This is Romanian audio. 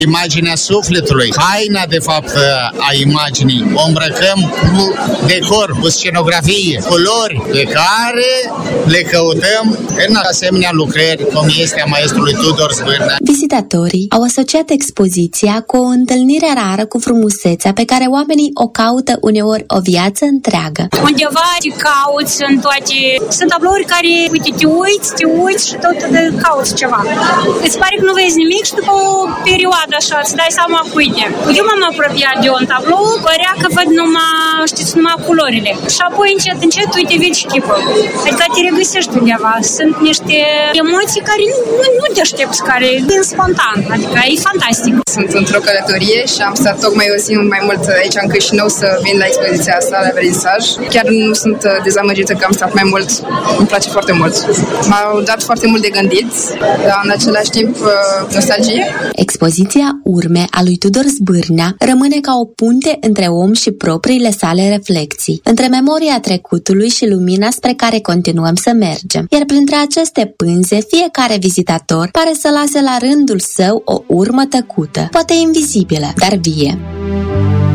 imaginea sufletului, haina de fapt a imaginii. O îmbrăcăm cu decor, cu scenografie, culori pe care le căutăm în asemenea lucrări, cum este a maestrului Tudor Zbârnea. Vizitatorii au asociat expoziția cu o întâlnire rară cu frumusețea pe care oamenii o caută uneori o viață întreagă. Undeva te cauți în toate... Sunt tablouri care, uite, te uiți și tot cauți ceva. Îți pare că nu vezi nimic și după o perioadă așa îți dai seama cu uite. Eu m-am apropiat de un tablou, părea că văd numai culorile. Și apoi încet, uite, vezi și chipul. Adică te regăsești undeva. Sunt niște emoții care nu te aștepți, care vin spontan. Adică e fantastic. Sunt într-o călătorie și am stat tocmai o zi mai mult aici în Chișinău să vin la expoziția asta, la vernisaj. Chiar nu sunt dezamăgită că am stat mai mult. Îmi place foarte mult. M-au dat foarte mult de gândit, dar în același timp nostalgie. Expoziția Urme a lui Tudor Zbârnea rămâne ca o punte între om și propriile sale reflexii, între memoria trecutului și lumina spre care continuăm să mergem. Iar printre aceste pânze, fiecare vizitator pare să lase la rândul său o urmă tăcută, poate invizibilă, dar vie.